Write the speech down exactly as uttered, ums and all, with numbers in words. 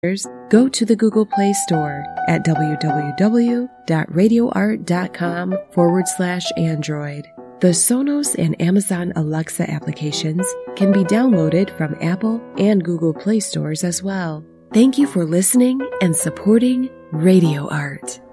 go to the Google Play Store at www.radioart.com forward slash Android. The Sonos and Amazon Alexa applications can be downloaded from Apple and Google Play stores as well. Thank you for listening and supporting Radio Art.